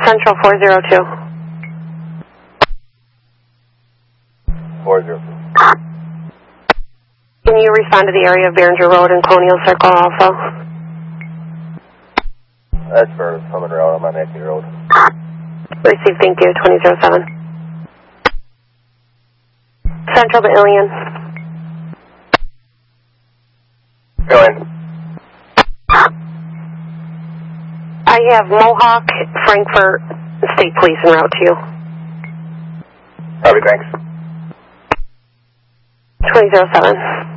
Central 402. 402. Can you respond to the area of Behringer Road and Colonial Circle also? That's for Summit Road. I'm on Acme Road. Receive, thank you, 2007. Central to Ilion. Ilion. I have Mohawk, Frankfurt, State Police en route to you. Copy, thanks. 2007.